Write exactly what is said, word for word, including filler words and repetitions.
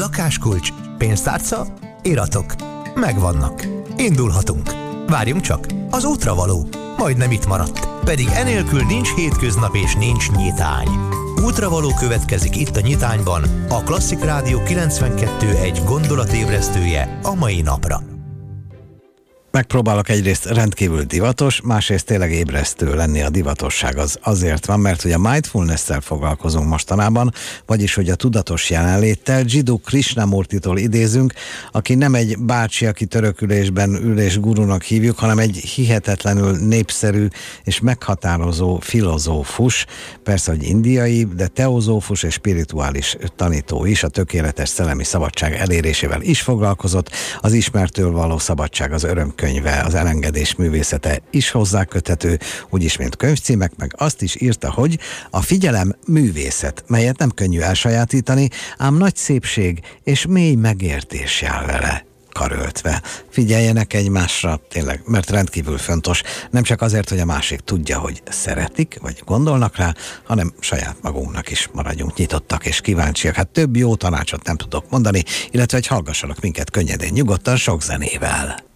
Lakáskulcs, pénztárca, iratok. Megvannak. Indulhatunk. Várjunk csak, az útra való. Majdnem itt maradt. Pedig enélkül nincs hétköznap és nincs nyitány. Útravaló következik itt a Nyitányban, a Klasszik Rádió kilencvenkettő egy gondolatébresztője a mai napra. Megpróbálok egyrészt rendkívül divatos, másrészt tényleg ébresztő lenni. A divatosság az azért van, mert hogy a mindfulness-szel foglalkozunk mostanában, vagyis hogy a tudatos jelenléttel. Jiddu Krishnamurtitól idézünk, aki nem egy bácsi, aki törökülésben ülés gurunak hívjuk, hanem egy hihetetlenül népszerű és meghatározó filozófus, persze, hogy indiai, de teozófus és spirituális tanító is, a tökéletes szellemi szabadság elérésével is foglalkozott, az ismertől való szabadság, az öröm könyve, az elengedés művészete is hozzáköthető, úgyis mint könyvcímek, meg azt is írta, hogy a figyelem művészet, melyet nem könnyű elsajátítani, ám nagy szépség és mély megértés jár vele karöltve. Figyeljenek egymásra, tényleg, mert rendkívül fontos, nem csak azért, hogy a másik tudja, hogy szeretik, vagy gondolnak rá, hanem saját magunknak is maradjunk nyitottak és kíváncsiak. Hát több jó tanácsot nem tudok mondani, illetve hogy hallgassanak minket könnyedén, nyugodtan, sok zenével.